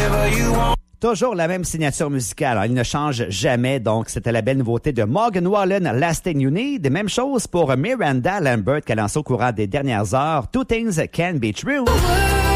Toujours la même signature musicale. Il ne change jamais. Donc, c'était la belle nouveauté de Morgan Wallen, Last Thing You Need. Même chose pour Miranda Lambert, qui a lancé au courant des dernières heures. Two Things Can Be True.